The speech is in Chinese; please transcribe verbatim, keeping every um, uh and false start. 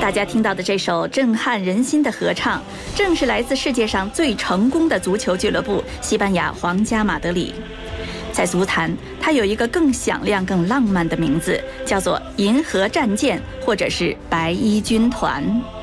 大家听到的这首震撼人心的合唱，正是来自世界上最成功的足球俱乐部——西班牙皇家马德里。在足坛，它有一个更响亮、更浪漫的名字，叫做“银河战舰”或者是“白衣军团”。